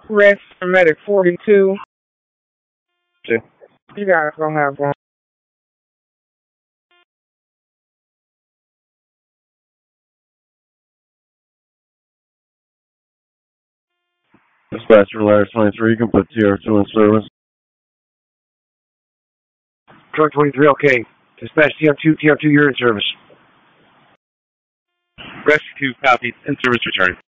Rest Medic 42. You guys gonna have one. Dispatcher Ladder 23, you can put TR2 in service. Truck 23, okay. Dispatch TR2, you're in service. Rescue 2, copy. In service return.